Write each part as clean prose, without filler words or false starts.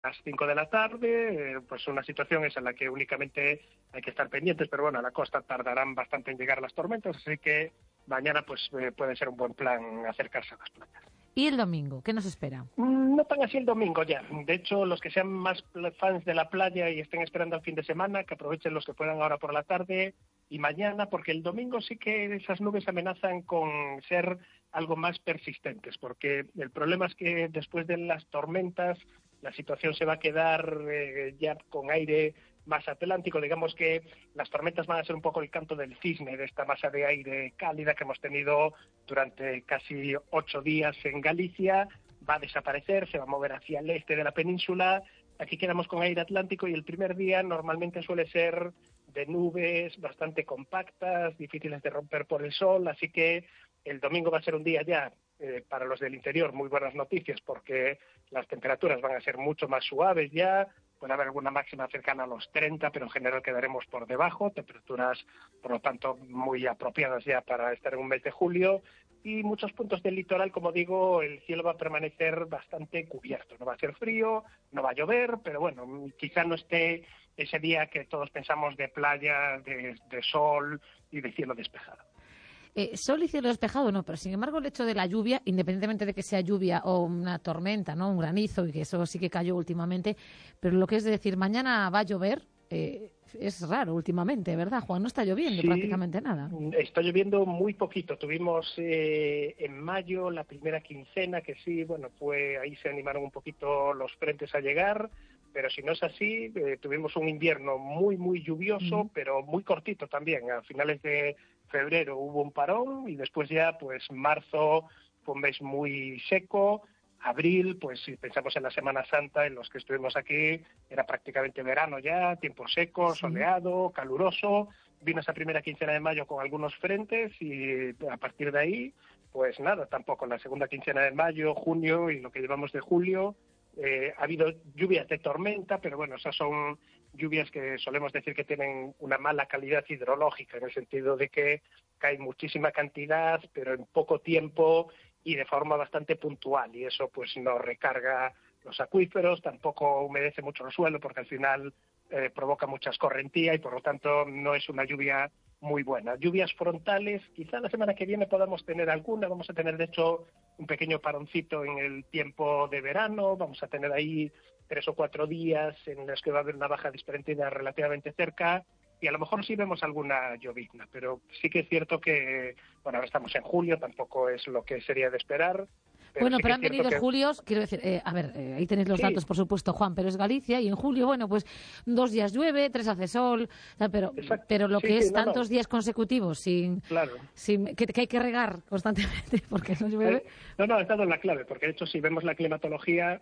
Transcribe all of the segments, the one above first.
las 5 de la tarde, pues una situación es en la que únicamente hay que estar pendientes, pero bueno, a la costa tardarán bastante en llegar las tormentas, así que mañana pues puede ser un buen plan acercarse a las playas. ¿Y el domingo? ¿Qué nos espera? No tan así el domingo ya. De hecho, los que sean más fans de la playa y estén esperando el fin de semana, que aprovechen los que puedan ahora por la tarde y mañana, porque el domingo sí que esas nubes amenazan con ser algo más persistentes, porque el problema es que después de las tormentas la situación se va a quedar ya con aire más atlántico. Digamos que las tormentas van a ser un poco el canto del cisne de esta masa de aire cálida que hemos tenido durante casi 8 días en Galicia. Va a desaparecer, se va a mover hacia el este de la península. Aquí quedamos con aire atlántico y el primer día normalmente suele ser de nubes bastante compactas, difíciles de romper por el sol, así que el domingo va a ser un día ya, para los del interior, muy buenas noticias, porque las temperaturas van a ser mucho más suaves ya, puede haber alguna máxima cercana a los 30, pero en general quedaremos por debajo, temperaturas, por lo tanto, muy apropiadas ya para estar en un mes de julio, y muchos puntos del litoral, como digo, el cielo va a permanecer bastante cubierto, no va a ser frío, no va a llover, pero bueno, quizá no esté ese día que todos pensamos de playa, de sol y de cielo despejado. Sol y cielo despejado no, pero sin embargo el hecho de la lluvia, independientemente de que sea lluvia o una tormenta, ¿no? Un granizo, y que eso sí que cayó últimamente, pero lo que es decir, mañana va a llover, es raro últimamente, ¿verdad, Juan? No está lloviendo prácticamente nada. Está lloviendo muy poquito. Tuvimos en mayo la primera quincena que sí, bueno, ahí se animaron un poquito los frentes a llegar, pero si no es así, tuvimos un invierno muy, muy lluvioso, pero muy cortito también. A finales de febrero hubo un parón y después ya, pues marzo fue un mes muy seco. Abril, pues si pensamos en la Semana Santa, en los que estuvimos aquí, era prácticamente verano ya, tiempo seco, soleado, caluroso. Vino esa primera quincena de mayo con algunos frentes y a partir de ahí, pues nada, tampoco. La segunda quincena de mayo, junio y lo que llevamos de julio, ha habido lluvias de tormenta, pero bueno, esas son lluvias que solemos decir que tienen una mala calidad hidrológica, en el sentido de que cae muchísima cantidad, pero en poco tiempo y de forma bastante puntual, y eso pues no recarga los acuíferos, tampoco humedece mucho el suelo porque al final provoca mucha escorrentía y por lo tanto no es una lluvia muy buena. Lluvias frontales, quizá la semana que viene podamos tener alguna, vamos a tener de hecho un pequeño paroncito en el tiempo de verano, vamos a tener ahí 3 o 4 días en los que va a haber una baja de dispersidad relativamente cerca, y a lo mejor sí vemos alguna llovizna, pero sí que es cierto que, bueno, ahora estamos en julio, tampoco es lo que sería de esperar. Bueno, pero han venido julios, quiero decir, ahí tenéis los datos, por supuesto, Juan, pero es Galicia y en julio, bueno, pues 2 días llueve, 3 hace sol, pero lo que es tantos días consecutivos sin que hay que regar constantemente porque no llueve. No, has dado la clave, porque de hecho si vemos la climatología,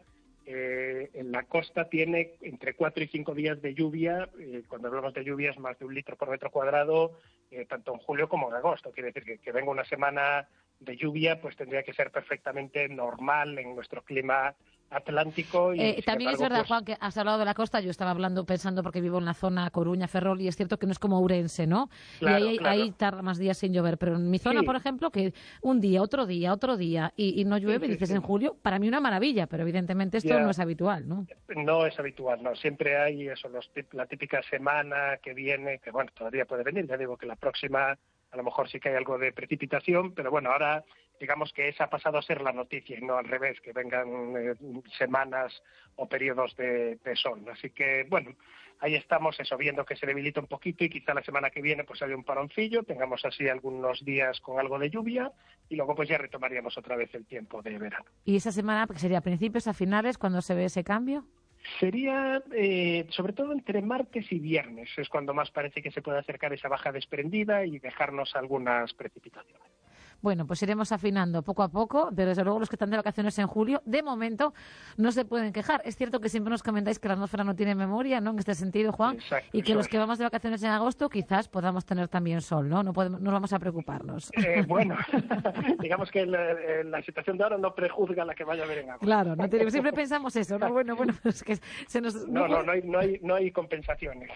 en la costa tiene entre 4 y 5 días de lluvia, cuando hablamos de lluvias más de 1 litro por metro cuadrado, tanto en julio como en agosto. Quiere decir que venga una semana de lluvia, pues tendría que ser perfectamente normal en nuestro clima atlántico. Y también es verdad, Juan, que has hablado de la costa. Yo estaba pensando porque vivo en la zona Coruña, Ferrol, y es cierto que no es como Ourense, ¿no? Claro, y ahí tarda más días sin llover, pero en mi zona, por ejemplo, que un día, otro día, y no llueve, dices en julio, para mí una maravilla, pero evidentemente esto no es habitual, ¿no? No es habitual, no. Siempre hay eso, la típica semana que viene, que bueno, todavía puede venir, ya digo que la próxima a lo mejor sí que hay algo de precipitación, pero bueno, ahora digamos que esa ha pasado a ser la noticia y no al revés, que vengan semanas o periodos de sol. Así que, bueno, ahí estamos, eso, viendo que se debilita un poquito y quizá la semana que viene pues haya un paroncillo, tengamos así algunos días con algo de lluvia y luego pues ya retomaríamos otra vez el tiempo de verano. ¿Y esa semana sería a principios, a finales, cuando se ve ese cambio? Sería, sobre todo entre martes y viernes, es cuando más parece que se puede acercar esa baja desprendida y dejarnos algunas precipitaciones. Bueno, pues iremos afinando poco a poco, pero desde luego los que están de vacaciones en julio, de momento, no se pueden quejar. Es cierto que siempre nos comentáis que la atmósfera no tiene memoria, ¿no?, en este sentido, Juan, exacto, y que los que vamos de vacaciones en agosto quizás podamos tener también sol, ¿no? No vamos a preocuparnos. Bueno, digamos que la situación de ahora no prejuzga la que vaya a haber en agosto. Claro, siempre pensamos eso, ¿no? Bueno, es que se nos... No hay compensaciones.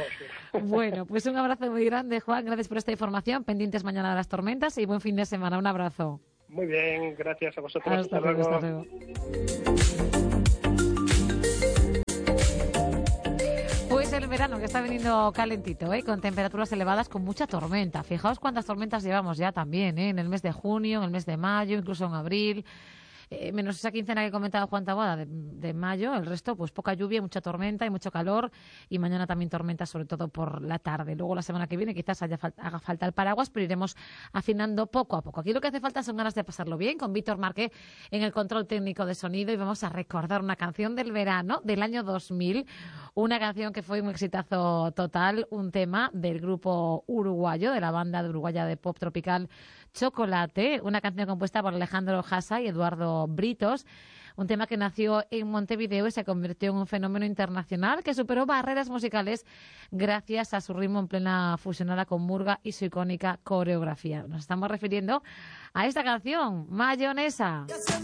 Bueno, pues un abrazo muy grande, Juan, gracias por esta información, pendientes mañana de las tormentas y buen fin de semana. Un abrazo. Muy bien, gracias a vosotros. Hasta luego. del verano que está viniendo calentito, con temperaturas elevadas, con mucha tormenta. Fijaos cuántas tormentas llevamos ya también, en el mes de junio, en el mes de mayo, incluso en abril. Menos esa quincena que comentaba Juan Taboada de mayo, el resto pues poca lluvia, mucha tormenta y mucho calor, y mañana también tormenta, sobre todo por la tarde. Luego la semana que viene quizás haga falta el paraguas, pero iremos afinando poco a poco. Aquí lo que hace falta son ganas de pasarlo bien, con Víctor Marqué en el control técnico de sonido, y vamos a recordar una canción del verano del año 2000, una canción que fue un exitazo total, un tema del grupo uruguayo, de la banda de uruguaya de pop tropical Chocolate, una canción compuesta por Alejandro Jasa y Eduardo Britos, un tema que nació en Montevideo y se convirtió en un fenómeno internacional que superó barreras musicales gracias a su ritmo en plena fusionada con murga y su icónica coreografía. Nos estamos refiriendo a esta canción, Mayonesa.